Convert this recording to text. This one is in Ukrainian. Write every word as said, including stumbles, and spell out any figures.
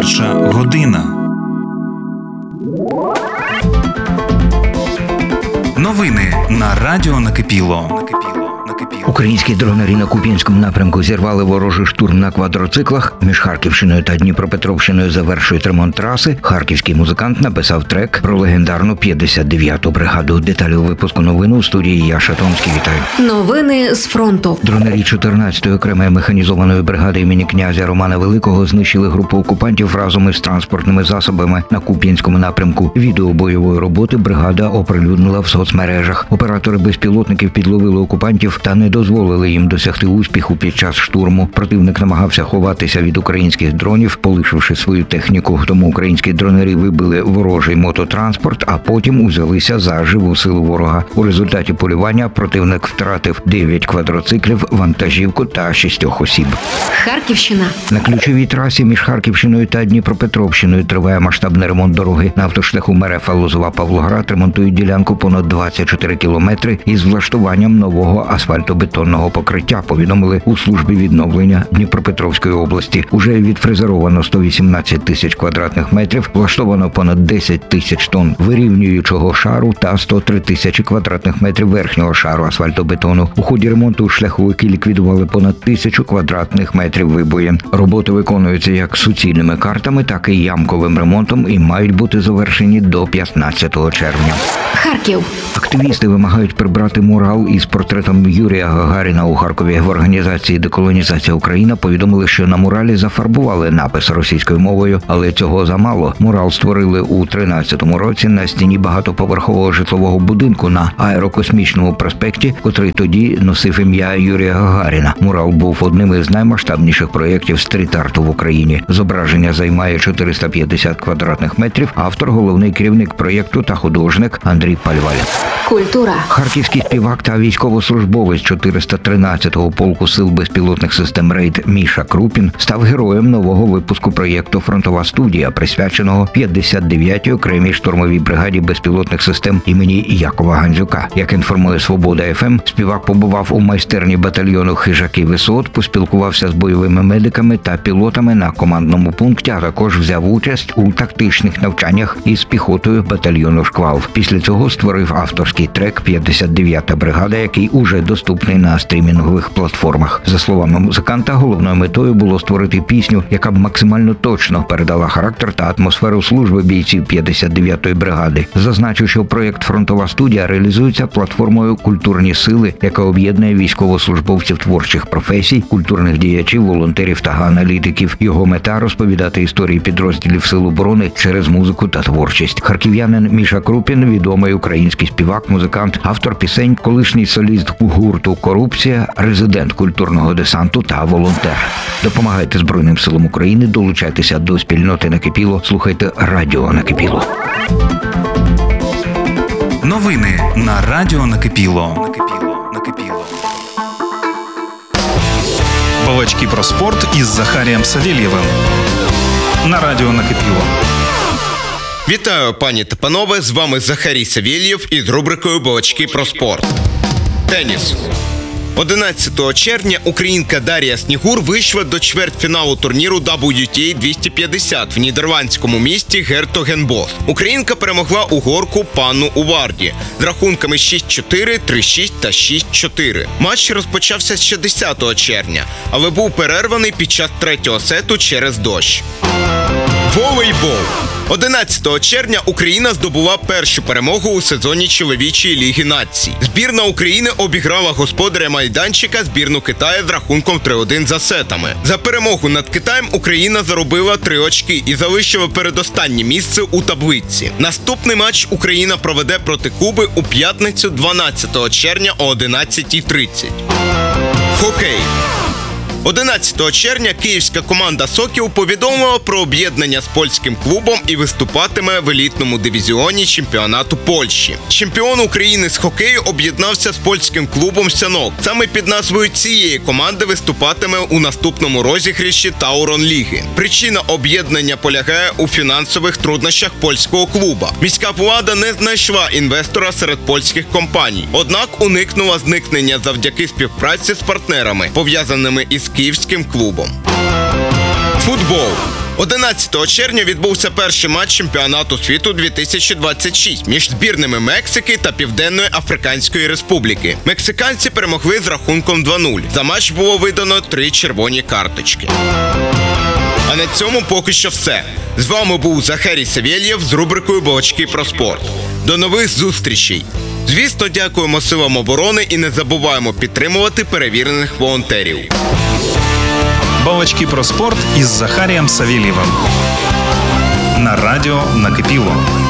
Перша година. Новини на радіо Накипіло. Українські дронарі на Куп'янському напрямку зірвали ворожий штурм на квадроциклах. Між Харківщиною та Дніпропетровщиною завершують ремонт траси. Харківський музикант написав трек про легендарну п'ятдесят дев'яту бригаду. Деталі у випуску новин у студії Яша Томський. Вітаю. Новини з фронту. Дронарі чотирнадцятої окремої механізованої бригади імені князя Романа Великого знищили групу окупантів разом із транспортними засобами на Куп'янському напрямку. Відео бойової роботи бригада оприлюднила в соцмережах. Оператори безпілотників підловили окупантів та не дозволили їм досягти успіху під час штурму. Противник намагався ховатися від українських дронів, полишивши свою техніку. Тому українські дронарі вибили ворожий мототранспорт, а потім узялися за живу силу ворога. У результаті полювання противник втратив дев'ять квадроциклів, вантажівку та шістьох осіб. Харківщина. На ключовій трасі між Харківщиною та Дніпропетровщиною триває масштабний ремонт дороги. На автошляху Мерефа Лозова-Павлоград ремонтують ділянку понад двадцять чотири кілометри із влаштуванням нового асфальтобетонного покриття, повідомили у службі відновлення Дніпропетровської області. Уже відфрезеровано сто вісімнадцять тисяч квадратних метрів, влаштовано понад десять тисяч тонн вирівнюючого шару та сто три тисячі квадратних метрів верхнього шару асфальтобетону. У ході ремонту шляховики ліквідували понад тисячу квадратних метрів вибоїн. Роботи виконуються як суцільними картами, так і ямковим ремонтом і мають бути завершені до п'ятнадцятого червня. Харків. Активісти вимагають прибрати мурал із портретом Юрія Гагаріна у Харкові. В організації «Деколонізація Україна» повідомили, що на муралі зафарбували напис російською мовою, але цього замало. Мурал створили у тринадцятому році на стіні багатоповерхового житлового будинку на Аерокосмічному проспекті, котрий тоді носив ім'я Юрія Гагаріна. Мурал був одним із наймасштабніших проєктів стріт-арту в Україні. Зображення займає чотириста п'ятдесят квадратних метрів. Автор – головний керівник проєкту та художник Андрій Пальваль. Культура. Харківський співак та військовослужбовець чотириста тринадцятого полку сил безпілотних систем «Рейд» Міша Крупін став героєм нового випуску проєкту «Фронтова студія», присвяченого п'ятдесят дев'ятій окремій штурмовій бригаді безпілотних систем імені Якова Гандзюка. Як інформує «Свобода ФМ», співак побував у майстерні батальйону «Хижаки висот», поспілкувався з бойовими медиками та пілотами на командному пункті, а також взяв участь у тактичних навчаннях із піхотою батальйону «Шквал». Після цього створив авторський трек «п'ятдесят дев'ята бригада», який уже доступний на стрімінгових платформах. За словами музиканта, головною метою було створити пісню, яка б максимально точно передала характер та атмосферу служби бійців п'ятдесят дев'ятої бригади. Зазначу, що проєкт «Фронтова студія» реалізується платформою «Культурні сили», яка об'єднує військовослужбовців творчих професій, культурних діячів, волонтерів та аналітиків. Його мета – розповідати історії підрозділів Сил оборони через музику та творчість. Харків'янин Міша Крупін – відомий український співак, музикант, автор пісень, колишній соліст гурту «Корупція», резидент культурного десанту та волонтер. Допомагайте Збройним силам України, долучайтеся до спільноти Накипіло, слухайте радіо Накипіло. Новини на радіо Накипіло. Накипіло. Накипіло. Балачки про спорт із Захарієм Савельєвим на радіо Накипіло. Вітаю, пані та панове, з вами Захарій Савельєв із рубрикою «Балачки про спорт». Теніс. одинадцятого червня українка Дар'я Снігур вийшла до чвертьфіналу турніру дабл ю ті ей двісті п'ятдесят в нідерландському місті Гертогенбос. Українка перемогла угорку Панну Уварді з рахунками шість чотири, три шість та шість чотири. Матч розпочався ще десятого червня, але був перерваний під час третього сету через дощ. Волейбол. одинадцятого червня Україна здобула першу перемогу у сезоні чоловічої Ліги націй. Збірна України обіграла господаря майданчика збірну Китаю з рахунком три один за сетами. За перемогу над Китаєм Україна заробила три очки і залишила передостаннє місце у таблиці. Наступний матч Україна проведе проти Куби у п'ятницю дванадцятого червня о одинадцятій тридцять. Хокей. одинадцятого червня київська команда «Сокіл» повідомила про об'єднання з польським клубом і виступатиме в елітному дивізіоні чемпіонату Польщі. Чемпіон України з хокею об'єднався з польським клубом «Сянок». Саме під назвою цієї команди виступатиме у наступному розіграші Таурон-ліги. Причина об'єднання полягає у фінансових труднощах польського клуба. Міська влада не знайшла інвестора серед польських компаній, однак уникнула зникнення завдяки співпраці з партнерами, пов'язаними із київським клубом. Футбол. одинадцятого червня відбувся перший матч чемпіонату світу дві тисячі двадцять шість між збірними Мексики та Південної Африканської Республіки. Мексиканці перемогли з рахунком два нуль. За матч було видано три червоні карточки. А на цьому поки що все. З вами був Захарій Савєлєв з рубрикою «Балачки про спорт». До нових зустрічей! Звісно, дякуємо силам оборони і не забуваємо підтримувати перевірених волонтерів. Балачки про спорт із Захарієм Савєлєвим. На радіо «Накипіло».